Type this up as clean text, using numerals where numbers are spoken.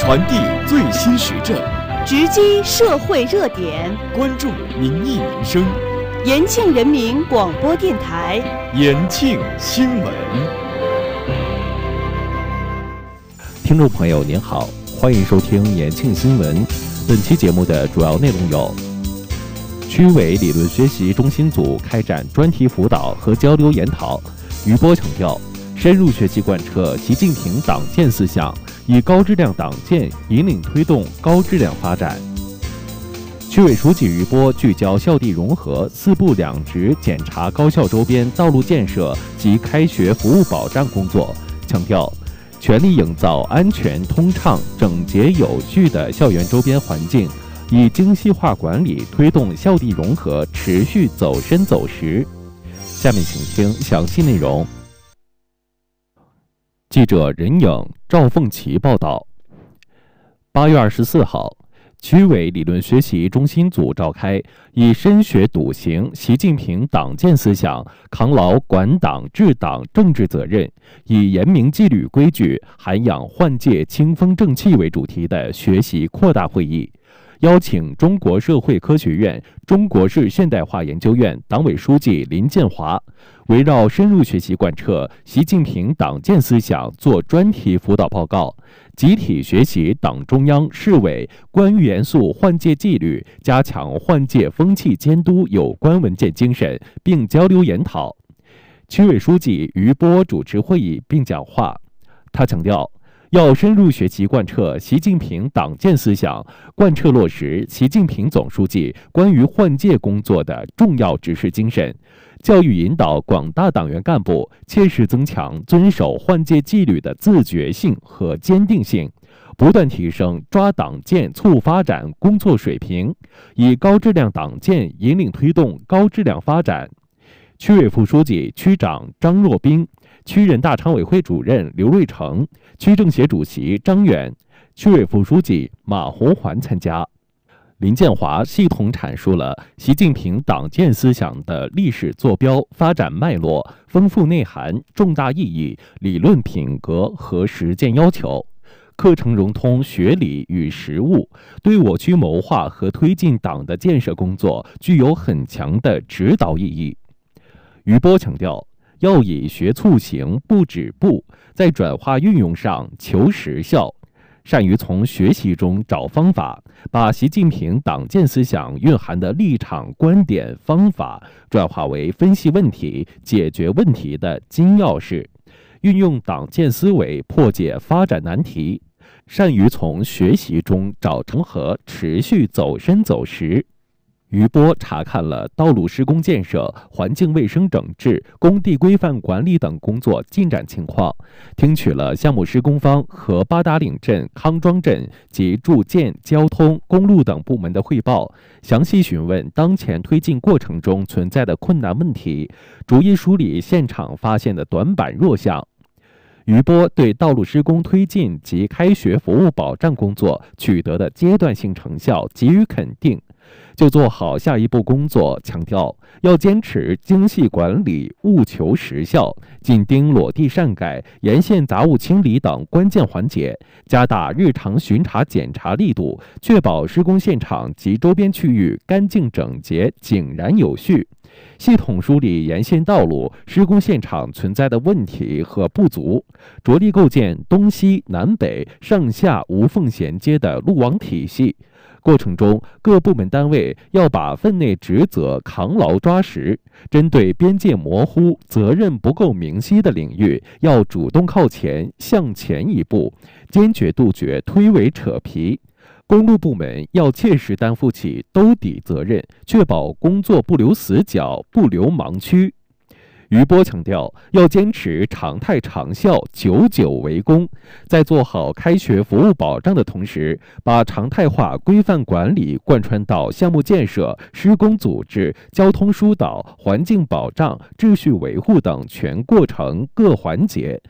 传递最新时政， 直击社会热点， 关注民意民生。 延庆人民广播电台， 延庆新闻。 听众朋友您好，欢迎收听延庆新闻。本期节目的主要内容有：区委理论学习中心组开展专题辅导和交流研讨，余波强调，深入学习贯彻习近平党建思想，以高质量党建引领推动高质量发展。区委书记余波聚焦校地融合、四部两直检查高校周边道路建设及开学服务保障工作，强调全力营造安全、通畅、整洁、有序的校园周边环境，以精细化管理推动校地融合持续走深走实。下面请听详细内容。记者任颖、赵凤琪报道。8月24号，区委理论学习中心组召开以深学笃行习近平党建思想，扛牢管党治党政治责任，以严明纪律规矩涵养换届清风正气为主题的学习扩大会议，邀请中国社会科学院中国式现代化研究院党委书记林建华围绕深入学习贯彻习近平党建思想做专题辅导报告，集体学习党中央、市委关于严肃换届纪律、加强换届风气监督有关文件精神，并交流研讨。区委书记余波主持会议并讲话，他强调，要深入学习贯彻习近平党建思想，贯彻落实习近平总书记关于换届工作的重要指示精神，教育引导广大党员干部切实增强遵守换届纪律的自觉性和坚定性，不断提升抓党建促发展工作水平，以高质量党建引领推动高质量发展。区委副书记、区长张若冰，区人大常委会主任刘瑞成，区政协主席张远，区委副书记马红环参加。林建华系统阐述了习近平党建思想的历史坐标、发展脉络、丰富内涵、重大意义、理论品格和实践要求，课程融通学理与实务，对我区谋划和推进党的建设工作具有很强的指导意义。余波强调，要以学促行不止步，在转化运用上求实效，善于从学习中找方法，把习近平党建思想蕴含的立场、观点、方法转化为分析问题、解决问题的金钥匙，运用党建思维破解发展难题，善于从学习中找成和，持续走深走实。余波查看了道路施工建设、环境卫生整治、工地规范管理等工作进展情况，听取了项目施工方和八达岭镇、康庄镇及住建、交通、公路等部门的汇报，详细询问当前推进过程中存在的困难问题，逐一梳理现场发现的短板弱项。余波对道路施工推进及开学服务保障工作取得的阶段性成效给予肯定，就做好下一步工作，强调要坚持精细管理、务求实效，紧盯裸地擅改、沿线杂物清理等关键环节，加大日常巡查检查力度，确保施工现场及周边区域干净整洁、井然有序。系统梳理沿线道路施工现场存在的问题和不足，着力构建东西南北上下无缝衔接的路网体系。过程中，各部门单位要把分内职责扛牢抓实，针对边界模糊、责任不够明晰的领域，要主动靠前，向前一步，坚决杜绝推诿扯皮。公路部门要切实担负起兜底责任，确保工作不留死角、不留盲区。余波强调，要坚持常态长效、久久为功，在做好开学服务保障的同时，把常态化规范管理贯穿到项目建设、施工组织、交通疏导、环境保障、秩序维护等全过程各环节，